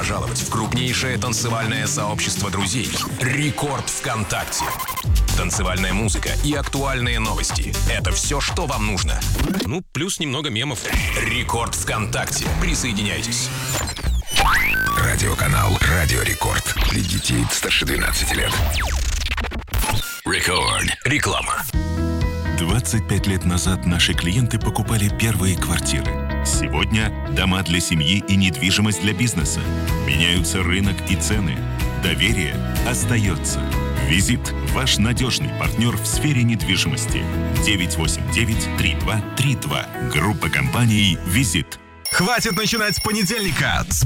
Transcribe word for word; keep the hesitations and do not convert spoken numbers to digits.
пожаловать в крупнейшее танцевальное сообщество друзей «Рекорд ВКонтакте». Танцевальная музыка и актуальные новости – это все, что вам нужно. Ну, плюс немного мемов. «Рекорд ВКонтакте». Присоединяйтесь. Радиоканал «Радио Рекорд». Для детей старше двенадцати лет. Рекорд. Реклама. двадцать пять лет назад наши клиенты покупали первые квартиры. Сегодня дома для семьи и недвижимость для бизнеса. Меняются рынок и цены. Доверие остается. «Визит» – ваш надежный партнер в сфере недвижимости. девять восемь девять три два три два. Группа компаний «Визит». Хватит начинать с понедельника. С